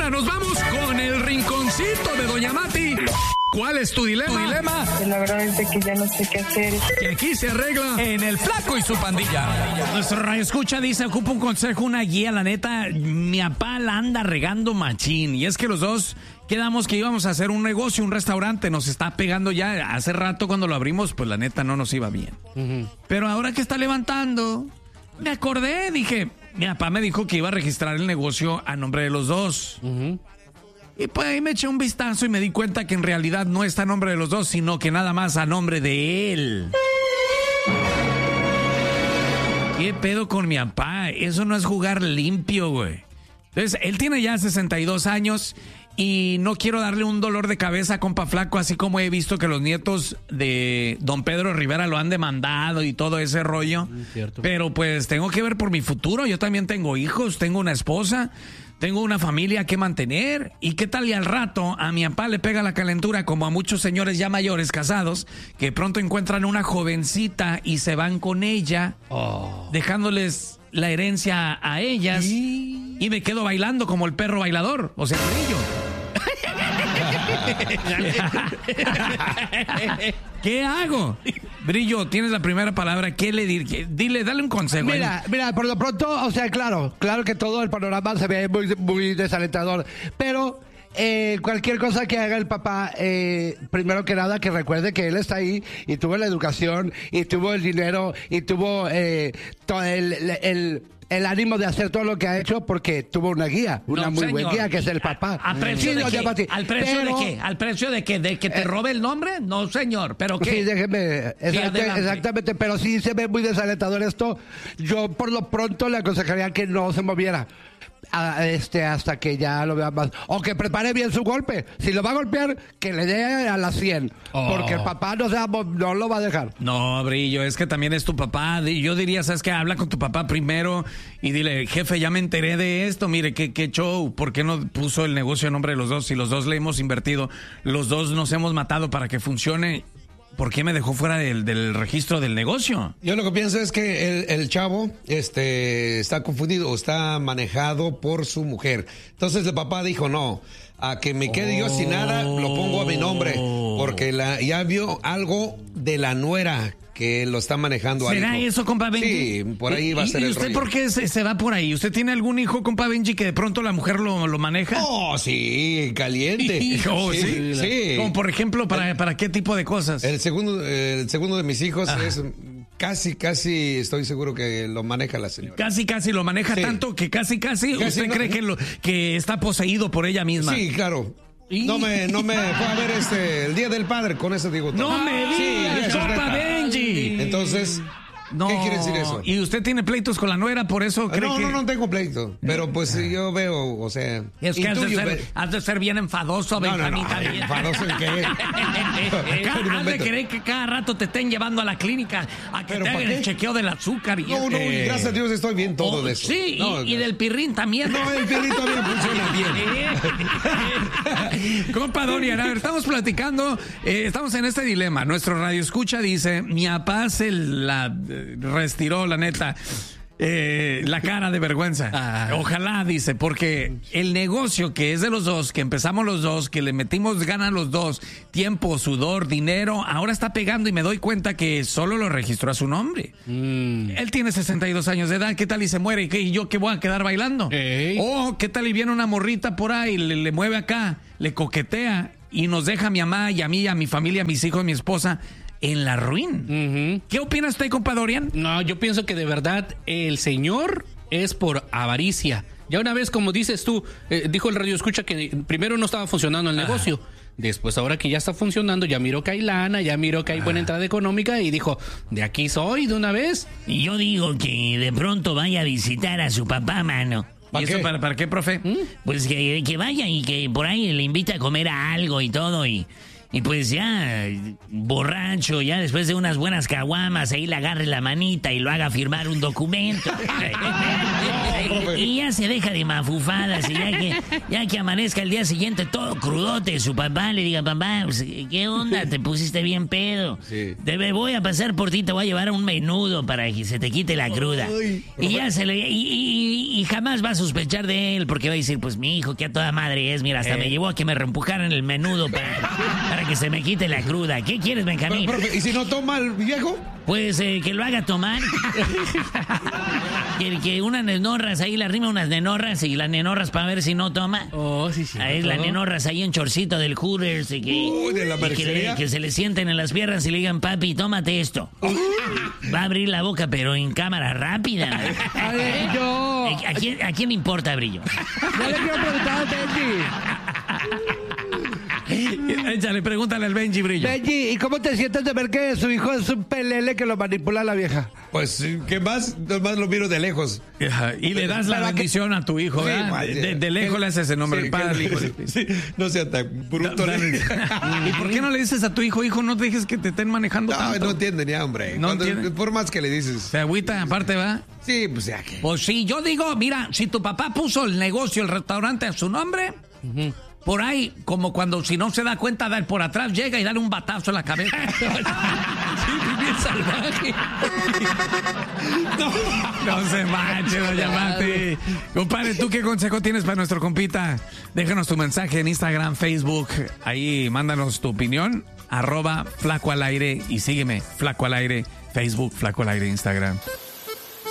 ahora nos vamos con el rinconcito de Doña Mati. ¿Cuál es tu dilema? La verdad es que ya no sé qué hacer. Que aquí se arregla en El Flaco y su pandilla. Nuestro radio escucha dice, ocupa un consejo, una guía, la neta, mi papá la anda regando machín. Y es que los dos quedamos que íbamos a hacer un negocio, un restaurante, nos está pegando ya. Hace rato cuando lo abrimos, pues la neta no nos iba bien. Pero ahora que está levantando, me acordé, dije, mi papá me dijo que iba a registrar el negocio a nombre de los dos. Y pues ahí me eché un vistazo y me di cuenta que en realidad no está a nombre de los dos, sino que nada más a nombre de él. ¿Qué pedo con mi papá? Eso no es jugar limpio, güey. Entonces, él tiene ya 62 años y no quiero darle un dolor de cabeza a compa Flaco, así como he visto que los nietos de don Pedro Rivera lo han demandado y todo ese rollo. Cierto. Pero pues tengo que ver por mi futuro. Yo también tengo hijos, tengo una esposa, tengo una familia que mantener. ¿Y qué tal y al rato a mi papá le pega la calentura, como a muchos señores ya mayores casados, que pronto encuentran una jovencita y se van con ella, dejándoles la herencia a ellas, y me quedo bailando como el perro bailador, o sea, Brillo? ¿Qué hago? Brillo, tienes la primera palabra. ¿Qué le dile, dale un consejo? Mira, por lo pronto, o sea, claro que todo el panorama se ve muy, muy desalentador, pero cualquier cosa que haga el papá, primero que nada que recuerde que él está ahí y tuvo la educación y tuvo el dinero y tuvo todo el ánimo de hacer todo lo que ha hecho porque tuvo una guía, una muy buena guía, que es el papá. ¿A precio de qué? ¿Al precio de qué? ¿Al precio de qué? ¿De que te robe el nombre? No, señor, ¿pero qué? Sí, déjeme, exactamente, pero sí se ve muy desalentador esto. Yo por lo pronto le aconsejaría que no se moviera hasta que ya lo vea más, o que prepare bien su golpe. Si lo va a golpear, que le dé a las 100, porque el papá no lo va a dejar. No, Brillo, es que también es tu papá. Yo diría, ¿sabes qué? Habla con tu papá primero y dile, jefe, ya me enteré de esto, mire, qué show, ¿por qué no puso el negocio a nombre de los dos? Si los dos le hemos invertido, los dos nos hemos matado para que funcione, ¿por qué me dejó fuera del registro del negocio? Yo lo que pienso es que el chavo está confundido o está manejado por su mujer. Entonces el papá dijo, no, a que me quede yo sin nada, lo pongo a mi nombre. Porque ya vio algo de la nuera que lo está manejando. ¿Será eso, compa Benji? Sí, por ahí va a ser el rollo. ¿Y usted por qué se va por ahí? ¿Usted tiene algún hijo, compa Benji, que de pronto la mujer lo maneja? Oh, sí, caliente. Oh, sí. Sí. Como por ejemplo, ¿para qué tipo de cosas? El segundo de mis hijos es casi estoy seguro que lo maneja la señora. Casi lo maneja, sí. Tanto que casi usted cree que está poseído por ella misma. Sí, claro. No me fue a ver el Día del Padre, con eso digo todo. No me digas, compa Benji. Entonces, no. ¿qué quiere decir eso? ¿Y usted tiene pleitos con la nuera, por eso cree que...? No tengo pleito, pero pues yo veo, o sea... Es que has de ser bien enfadoso, Benjamín. No, ¿enfadoso en qué? Has de querer que cada rato te estén llevando a la clínica a que te hagan el chequeo del azúcar. Y no, gracias a Dios estoy bien todo de eso. Sí, y del pirrín también. No, el pirrín también funciona bien. Compa Dorian, a ver, estamos platicando, estamos en este dilema. Nuestro radio escucha dice, mi papá se la retiró, la neta, la cara de vergüenza. Ojalá, dice, porque el negocio que es de los dos, que empezamos los dos, que le metimos ganas los dos, tiempo, sudor, dinero, ahora está pegando y me doy cuenta que solo lo registró a su nombre. Él tiene 62 años de edad, ¿qué tal y se muere? ¿Y yo qué voy a quedar bailando? ¿Qué tal y viene una morrita por ahí, le mueve acá, le coquetea y nos deja a mi mamá y a mí, a mi familia, a mis hijos, a mi esposa en la ruin? ¿Qué opina usted, compa Dorian? No, yo pienso que de verdad el señor es por avaricia. Ya una vez, como dices tú, dijo el radio escucha que primero no estaba funcionando el negocio. Después, ahora que ya está funcionando, ya miró que hay lana, ya miró que hay buena entrada económica y dijo, de aquí soy de una vez. Y yo digo que de pronto vaya a visitar a su papá, mano. ¿Y eso para qué, profe? Pues que vaya y que por ahí le invita a comer a algo y todo y Y pues ya, borracho, ya después de unas buenas caguamas, ahí le agarre la manita y lo haga firmar un documento. Y ya se deja de mafufadas. Y ya que amanezca el día siguiente todo crudote, su papá le diga, papá, pues, ¿qué onda? Te pusiste bien pedo. Sí. Voy a pasar por ti, te voy a llevar un menudo para que se te quite la cruda. Y ya y jamás va a sospechar de él, porque va a decir, pues mi hijo, que a toda madre es, mira, hasta me llevó a que me reempujaran el menudo para que se me quite la cruda. ¿Qué quieres, Benjamín? Profe, ¿y si no toma el viejo? Pues que lo haga tomar. que unas nenorras, ahí le arrima unas nenorras y las nenorras para ver si no toma. Oh, sí. Ahí las nenorras ahí en chorcito del Hooters y de la mercería. que se le sienten en las piernas y le digan, papi, tómate esto. Va a abrir la boca, pero en cámara rápida. A ver, yo... ¿A quién le importa, Brillo? Yo le quiero preguntar a Benji. Échale, pregúntale al Benji, Brillo. Benji, ¿y cómo te sientes de ver que su hijo es un pelele que lo manipula la vieja? Pues, ¿qué más? Nomás lo miro de lejos. Y le das la bendición a tu hijo, Sí, ¿verdad? madre. De lejos le haces el nombre Sí, del padre, que- hijo. sí, no sea tan bruto. ¿Y por qué no le dices a tu hijo, no dejes que te estén manejando No, tanto? no entienden ya, hombre. No entiende. Por más que le dices. Se agüita, aparte, ¿va? Sí, pues ya que. Pues sí, yo digo, mira, si tu papá puso el negocio, el restaurante a su nombre, por ahí, como cuando si no se da cuenta, da por atrás, llega y dale un batazo en la cabeza. Sí, bien salvaje. No se manche, doña Mati. Compadre, ¿tú qué consejo tienes para nuestro compita? Déjanos tu mensaje en Instagram, Facebook. Ahí mándanos tu opinión. @Flaco al Aire y sígueme, Flaco al Aire, Facebook, Flaco al Aire, Instagram.